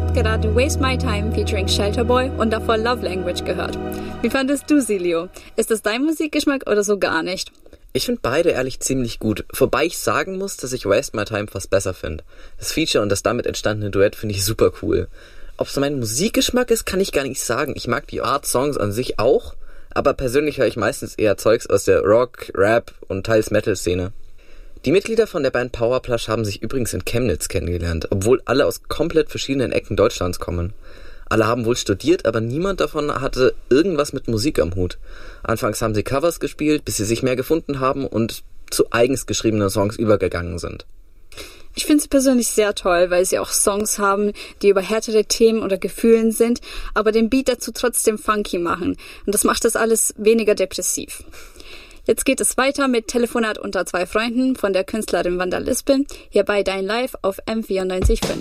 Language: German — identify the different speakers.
Speaker 1: habt gerade Waste My Time featuring Shelterboy und davor Love Language gehört. Wie fandest du sie, Leo? Ist das dein Musikgeschmack oder so gar nicht?
Speaker 2: Ich finde beide ehrlich ziemlich gut, wobei ich sagen muss, dass ich Waste My Time fast besser finde. Das Feature und das damit entstandene Duett finde ich super cool. Ob es mein Musikgeschmack ist, kann ich gar nicht sagen. Ich mag die Art Songs an sich auch, aber persönlich höre ich meistens eher Zeugs aus der Rock, Rap und teils Metal-Szene. Die Mitglieder von der Band Powerplush haben sich übrigens in Chemnitz kennengelernt, obwohl alle aus komplett verschiedenen Ecken Deutschlands kommen. Alle haben wohl studiert, aber niemand davon hatte irgendwas mit Musik am Hut. Anfangs haben sie Covers gespielt, bis sie sich mehr gefunden haben und zu eigens geschriebenen Songs übergegangen sind.
Speaker 1: Ich finde sie persönlich sehr toll, weil sie auch Songs haben, die über härtere Themen oder Gefühlen sind, aber den Beat dazu trotzdem funky machen. Und das macht das alles weniger depressiv. Jetzt geht es weiter mit Telefonat unter zwei Freunden von der Künstlerin Wanda Lispel, hier bei Dein Live auf M94.5.